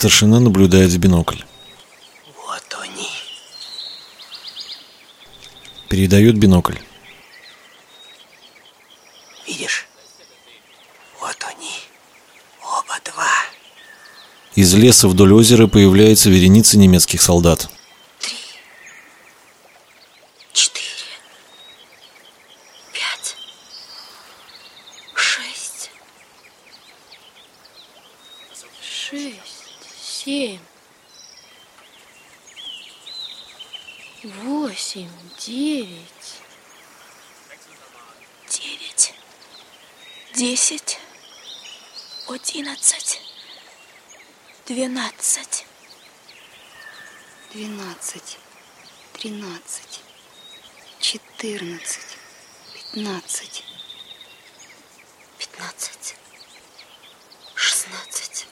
Старшина наблюдает в бинокль. Вот они. Передает бинокль. Видишь? Вот они. Оба два. Из леса вдоль озера появляется вереница немецких солдат. 3, 4, 5, 6, 7, 8, 9, 9, 10, 11, 12, 12, 13, 14, 15, 15, 16.